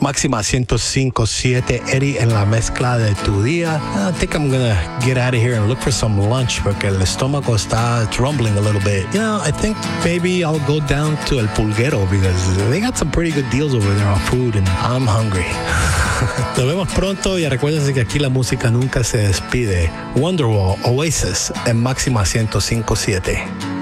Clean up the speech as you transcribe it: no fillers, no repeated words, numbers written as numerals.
Máxima 105.7, Eddie en la mezcla de tu día. I think I'm gonna get out of here and look for some lunch porque el estómago está rumbling a little bit. You know, I think maybe I'll go down to El Pulguero because they got some pretty good deals over there on food and I'm hungry. Nos vemos pronto y recuérdense que aquí la música nunca se despide. Wonderwall, Oasis en Máxima 105.7.